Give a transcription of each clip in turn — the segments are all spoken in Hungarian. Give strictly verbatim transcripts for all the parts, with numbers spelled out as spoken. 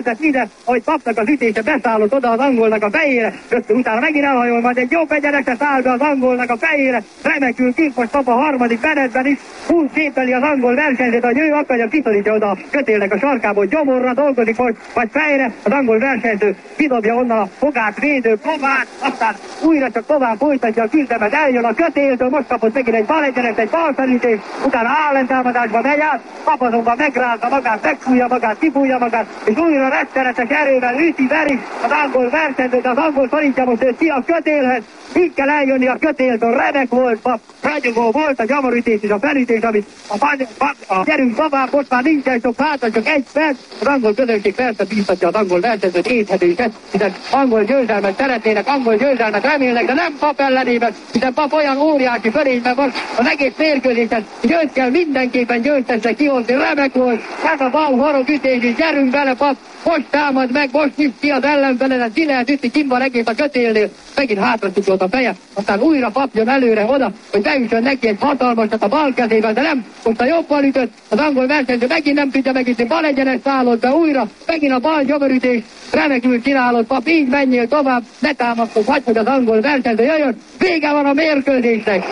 ide, ahogy papnak az ütése beszállott oda az angolnak a fejére, rögtön utána megint elhajol, majd egy jobb egyenese száll be az angolnak a fejére, remekül kint most pap a harmadik menetben is, húsz képeli az angol versenyzőt, hogy ő akarja kiszorítja oda a kötélnek a sarkából, gyomorra dolgozik most, vagy fejre, az angol versenyző kidobja onnan a fogát, védő, próbát, aztán újra csak tovább folytatja a küzdelmet, eljön a kötéltől, most kapott megint egy bal egyenes, egy balfelütés, utána állentámadásba megy át, pap azonban megrázza magát, megfújja magát, kifújja magát, és újra rettenetes erővel üti, veri az angol versenyzőt, az angol szorítja most őt ki a kötélhez, így kell eljönni a kötéltől, remek volt, pap, ragyogó volt a gyomorütés és a felütés, amit a, a, a gyerünk tovább, most már nincsen sok hátra, csak egy perc, az angol közönség persze bíztatja az angol versenyzőt éthetőket, hiszen angol győzelmet szeretnének, angol győzelmet remélnek, de nem pap ellenében, hiszen pap olyan óriási fölényben van az egész mérkőzésen, hogy őt kell mindenképpen győztesre kihozni, remek volt, ez a bal horogütés, és gyerünk bele, pap, most támad meg, most nyit ki az ellenfelenet, ki lehet ütni, kim van egész a kötélnél, megint hátra szukott a feje, aztán újra pap jön előre oda, hogy beüssön neki egy hatalmasat a bal kezében, de nem, most a jobbal ütött, az angol versenyző megint nem tudja megütni, bal egyenes szállott be újra, megint a bal gyomorütés, remekül csinálott pap, így menjél tovább, ne támasztok, hagyj, hogy az angol versenyző jöjjön, vége van a mérkőzésnek.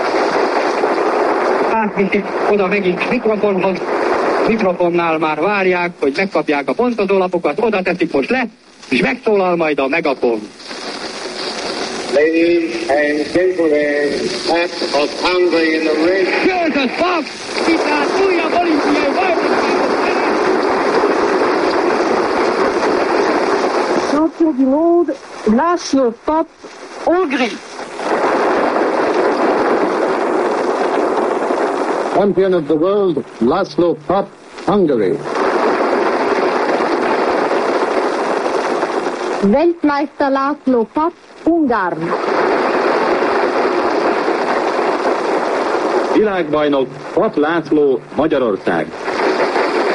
Átviszik oda megint mikrofonhoz, mikrofonnál már várják, hogy megkapják a pontozólapokat, oda teszik most le, és megszólal majd a megafon. Ladies and gentlemen, Pat of Hungary in the ring. Győzött pap, itt át újabb olimpiai bajnokságot. Champion du monde, László Papp, Hongrie. Champion of the world, László Papp, Hungary. Weltmeister László Papp, Ungarn. Világbajnok Papp László, Magyarország.